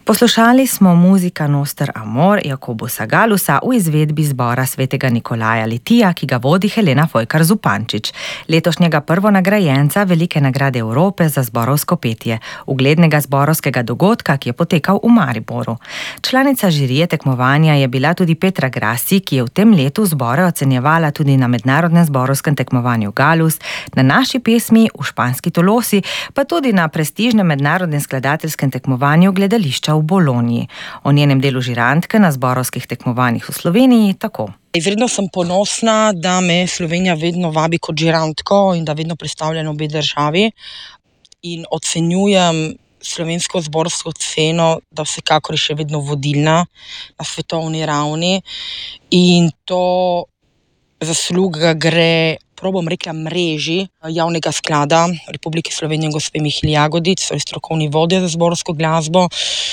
Poslušali smo Muzika Noster Amor Jakobusa Galusa v izvedbi zbora svetega Nikolaja Litija, ki ga vodi Helena Fojkar Zupančič, letošnjega prvonagrajenca Velike nagrade Evrope za zborovsko petje, uglednega zborovskega dogodka, ki je potekal v Mariboru. Članica žirije tekmovanja je bila tudi Petra Grasi, ki je v tem letu zbore ocenjevala tudi na mednarodnem zborovskem tekmovanju Galus, na naši pesmi v Španski Tolosi, pa tudi na prestižnem mednarodnem skladateljskem tekmovanju gledališča v Bologni. O njenem delu žirantke na zborovskih tekmovanjih v Sloveniji tako. Izredno sem ponosna, da me Slovenija vedno vabi kot žirantko in da vedno predstavljam obe državi in ocenjujem slovensko zborovsko sceno, da vsekakor je še vedno vodilna na svetovni ravni in to zasluga gre, bom rekla, mreži javnega sklada Republike Slovenije gospe Mihi Jagodič, torej strokovni vodja za zborovsko glasbo,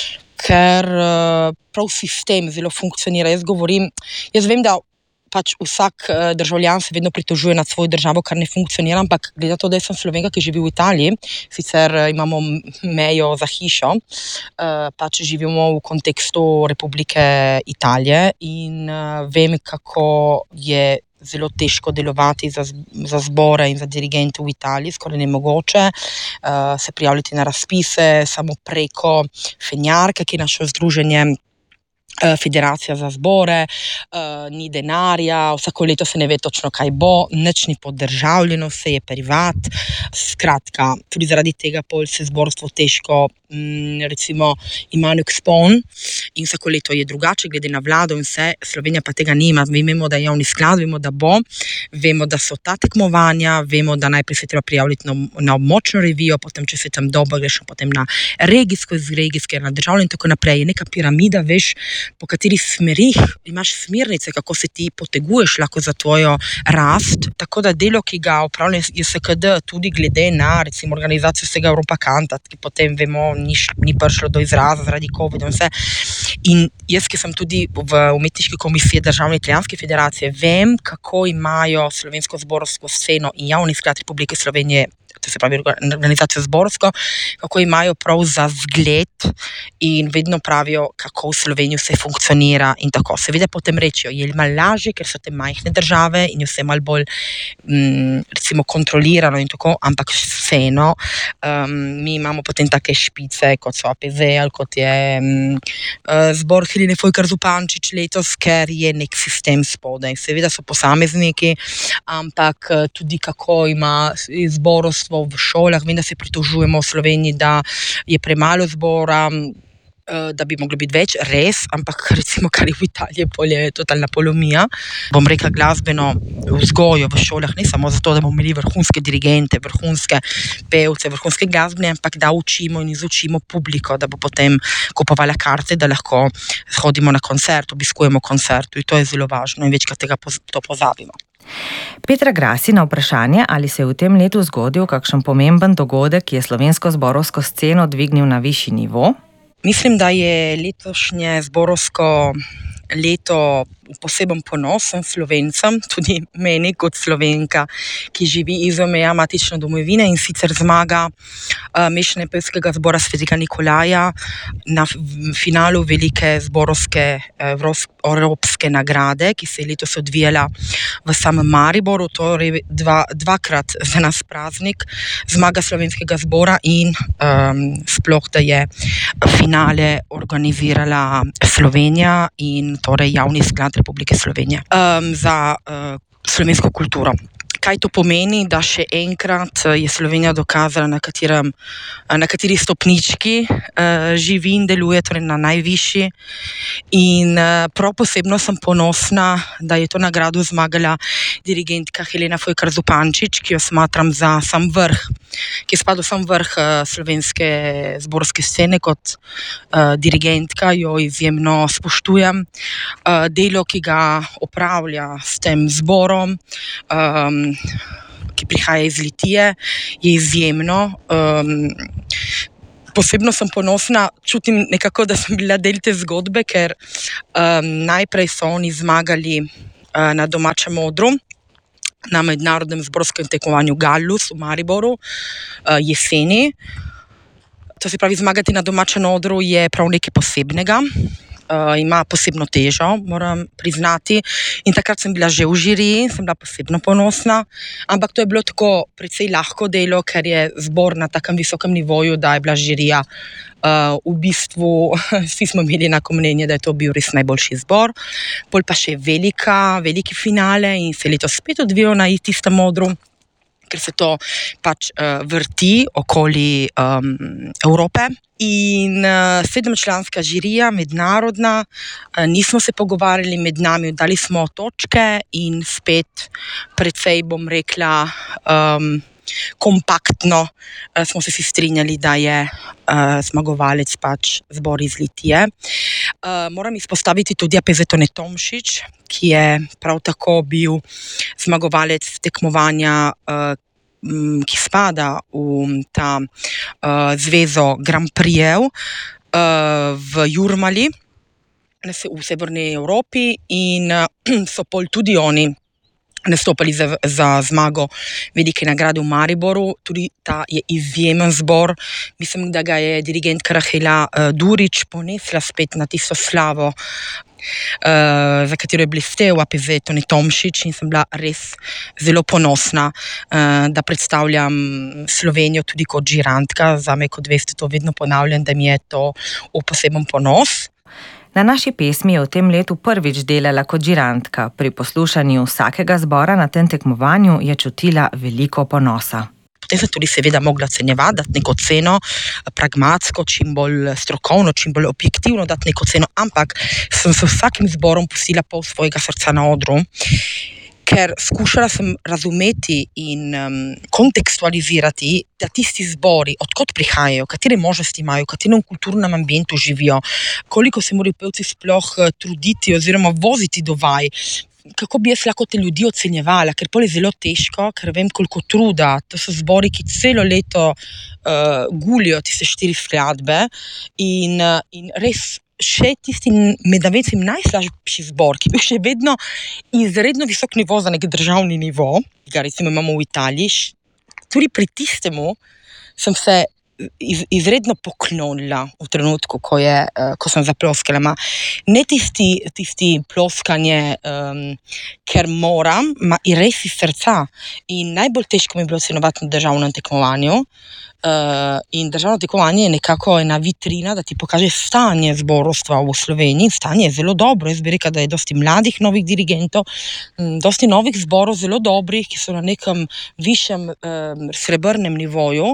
ker prav sistem zelo funkcionira. Jaz vem, da pač vsak državljan se vedno pritožuje nad svojo državo, kar ne funkcionira, ampak glede na to, da sem Slovenka, ki živi v Italiji, sicer imamo mejo za hišo, pač živimo v kontekstu Republike Italije in vem, kako je zelo težko delovati za zbore in za dirigente v Italiji, skoraj nemogoče se prijavljati na razpise samo preko Fenjarke, ki je naše združenje, Federacija za zbore, ni denarja, vsako leto se ne ve točno, kaj bo, nič ni podržavljeno, vse je privat. Skratka, tudi zaradi tega pol se zborstvo težko, recimo ima nek spon in vsako leto je drugače, glede na vlado in vse. Slovenija pa tega nima. Mi vemo, da je javni sklad, vemo, da bo, vemo, da so ta tekmovanja, vemo, da najprej se treba prijaviti na območno revijo, potem, če se tam dobro greš, potem na regijsko, iz regijske na državno in tako naprej. Je neka piramida, veš, po katerih smerih imaš smernice, kako se ti poteguješ lahko za tvojo rast. Tako da delo, ki ga opravlja JSKD, tudi glede na recimo organizacijo vsega Europa Cantat, ki potem vemo, ni prišlo do izraza zaradi COVID in vse. In jaz, ki sem tudi v umetniški komisiji Državne italijanske federacije, vem, kako imajo slovensko zborovsko sceno in javni sklad Republike Slovenije, to se pravi organizacijo zborovsko, kako imajo prav za zgled in vedno pravijo, kako v Sloveniji vse funkcionira in tako. Seveda potem rečijo, je malo lažje, ker so te majhne države in je vse malo bolj recimo kontrolirano in tako, ampak vseeno mi imamo potem take špice, kot so APZ ali kot je zbor Helene Fojkar Zupančič letos, ker je nek sistem spodaj. Seveda so posamezniki, ampak tudi kako ima zborovstvo v šolah. Vem, da se pritožujemo v Sloveniji, da je premalo zbora, da bi moglo biti več, res, ampak recimo, kar je v Italiji, je totalna polomija. Bom rekla, glasbeno vzgojo v šolah, ne samo zato, da bomo imeli vrhunske dirigente, vrhunske pevce, vrhunske glasbene, ampak da učimo in izučimo publiko, da bo potem kupovala karte, da lahko hodimo na koncert, obiskujemo koncert. In to je zelo važno in večkrat tega to pozabimo. Petra Grasi na vprašanje, ali se je v tem letu zgodil kakšen pomemben dogodek, ki je slovensko zborovsko sceno dvignil na višji nivo? Mislim, da je letošnje zborovsko leto poseben ponos Slovencem, tudi meni kot Slovenka, ki živi izven meja matične domovine, in sicer zmaga mešanega pevskega zbora svetega Nikolaja na finalu velike zborovske evropske nagrade, ki se je letos odvijala v samem Mariboru, torej dvakrat za nas praznik, zmaga slovenskega zbora in sploh, da je finale organizirala Slovenija in torej javni sklad Republike Slovenije za slovensko kulturo. Kaj to pomeni, da še enkrat je Slovenija dokazala, na kateri stopnički živi in deluje, torej na najvišji. In prav posebno sem ponosna, da je to nagrado zmagala dirigentka Helena Fojkar Zupančič, ki jo smatram za sam vrh, ki spada v sam vrh slovenske zborovske scene. Kot dirigentka jo izjemno spoštujem. Delo, ki ga opravlja s tem zborom, ki prihaja iz Litije, je izjemno. Posebno sem ponosna, čutim nekako, da sem bila del te zgodbe, ker najprej so oni zmagali na domačem odru, na mednarodnem zborovskem tekmovanju Galus v Mariboru jeseni. to se pravi, zmagati na domačem odru je prav nekaj posebnega. Ima posebno težo, moram priznati. In takrat sem bila že v žiriji, sem bila posebno ponosna. Ampak to je bilo tako precej lahko delo, ker je zbor na takem visokem nivoju, da je bila žirija. V bistvu vsi smo imeli enako mnenje, da je to bil res najboljši zbor. Pol pa še veliki finale in se letos spet odvijal na tistem odru, ker se to pač vrti okoli Evrope. In 7-članska žirija, mednarodna, nismo se pogovarjali med nami, dali smo točke in spet precej, bom rekla, kompaktno smo se vsi strinjali, da je zmagovalec pač zbor iz Litije. Moram izpostaviti tudi Apezetone Tomšič, ki je prav tako bil zmagovalec tekmovanja, ki spada v ta zvezo Grand Prixev v Jurmali v severni Evropi in so pol tudi oni nastopali za zmago velike nagrade v Mariboru. Tudi ta je izjemen zbor. Mislim, da ga je dirigentka Rahela Durič ponesla spet na tisto slavo, za katero je blestel Apezetone Tomšič, in sem bila res zelo ponosna, da predstavljam Slovenijo tudi kot žirantka. Zame, kot veste, to vedno ponavljam, da mi je to v poseben ponos. Na naši pesmi je v tem letu prvič delala kot žirantka. Pri poslušanju vsakega zbora na tem tekmovanju je čutila veliko ponosa. Potem sem tudi seveda mogla ocenjevati, dati neko ceno, pragmatsko, čim bolj strokovno, čim bolj objektivno dati neko ceno, ampak sem se vsakim zborom pustila pol svojega srca na odru, ker skušala sem razumeti in kontekstualizirati, da tisti zbori, odkot prihajajo, katere možnosti imajo, v katerem kulturnem ambientu živijo, koliko se morajo pevci sploh truditi oziroma voziti do vaj, kako bi jaz lahko te ljudi ocenjevala, ker pol je zelo težko, ker vem, koliko truda. To so zbori, ki celo leto gulijo tiste 4 skladbe in res še tisti med navecim najslabši zbor, ki je bil še vedno izredno visok nivo za nek državni nivo, ki ga recimo imamo v Italiji. Tudi pri tistemu sem se izredno poklonila v trenutku, ko sem zaploskala. Ne tisti ploskanje, ker moram, in res iz srca. In najbolj težko mi je bilo ocenjevati na državnem tekmovanju. In državno tekmovanje je nekako ena vitrina, da ti pokaže stanje zborovstva v Sloveniji. Stanje je zelo dobro. Jaz bi rekla, da je dosti mladih novih dirigentov, dosti novih zborov, zelo dobrih, ki so na nekem višjem srebrnem nivoju,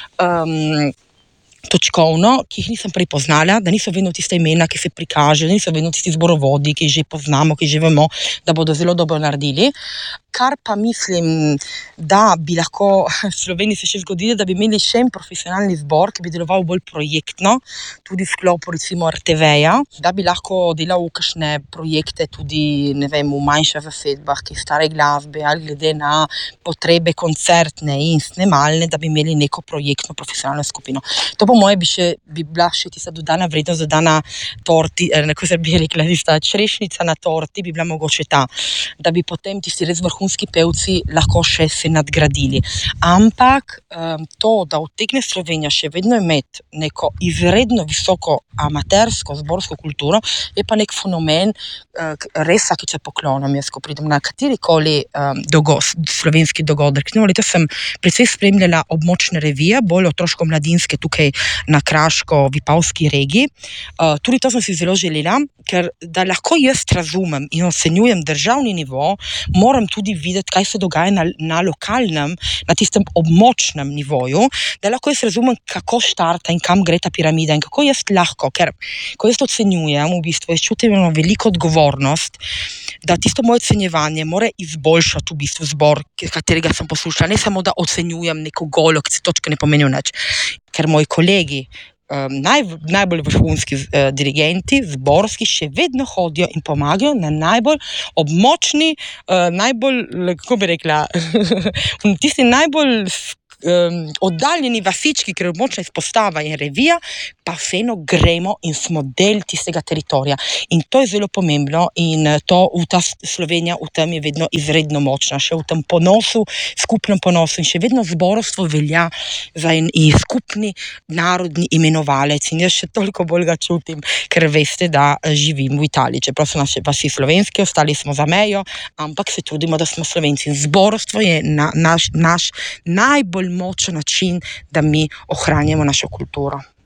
točkovno, ki jih nisem prej poznala, da niso vedno tiste imena, ki se prikažejo, da niso vedno tisti zborovodi, ki jih že poznamo, ki že vemo, da bodo zelo dobro naredili. Kar pa mislim, da bi lahko v Sloveniji se še zgodilo, da bi imeli še en profesionalni zbor, ki bi deloval bolj projektno, tudi v sklopu recimo RTV-ja, da bi lahko delal kakšne projekte tudi, ne vem, v manjših zasedbah, ki stare glasbe ali glede na potrebe koncertne in snemalne, da bi imeli neko projektno profesionalno skupino. To po moje bi bila še tista dodana vrednost, dodana torti, kako se bi rekla, tista črešnica na torti bi bila mogoče ta, da bi potem tisti res vrhunski pevci lahko še se nadgradili. Ampak to, da utegne Slovenija še vedno imeti neko izredno visoko amatersko zborsko kulturo, je pa nek fenomen, res vsakič se poklonim, jaz, ko pridem na katerikoli slovenski dogodek. Letos sem precej spremljala območne revije, bolj otroško-mladinske tukaj na Kraško-Vipavski regiji. Tudi to sem si zelo želela, ker da lahko jaz razumem in ocenjujem državni nivo, moram tudi videti, kaj se dogaja na lokalnem, na tistem območnem nivoju, da lahko jaz razumem, kako štarta in kam gre ta piramida in kako jaz lahko, ker ko jaz to ocenjujem, v bistvu jaz čutim veliko odgovornost, da tisto moje ocenjevanje mora izboljšati v bistvu zbor, katerega sem poslušala, ne samo da ocenjujem neko golo, ki se točke ne pomenijo nič. Ker moji kolegi, najbolj vrhunski dirigenti, zborski, še vedno hodijo in pomagajo na najbolj območni, najbolj, kako bi rekla, tisti najbolj oddaljeni vasički, ker je močna izpostava in revija, pa vseeno gremo in smo del tistega teritorija. In to je zelo pomembno in ta Slovenija v tem je vedno izredno močna, še v tem ponosu, skupnem ponosu in še vedno zborovstvo velja za en skupni narodni imenovalec in jaz še toliko bolj ga čutim, ker veste, da živim v Italiji, čeprav so naše vasi slovenske, ostali smo za mejo, ampak se trudimo, da smo Slovenci in zborovstvo je naš najbolj močen način, da mi ohranjamo našo kulturo.